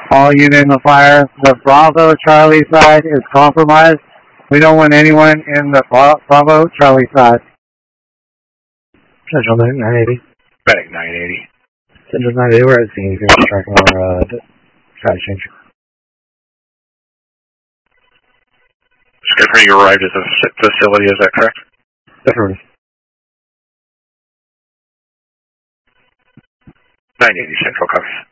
All unit in the fire. The Bravo Charlie side is compromised. We don't want anyone in the Bravo Charlie side. Central 980. Medic 980. Central 980, we're at scene. You're tracking our side change. Skipper, you arrived at the facility, is that correct? Affirmative. 980 Central, copies.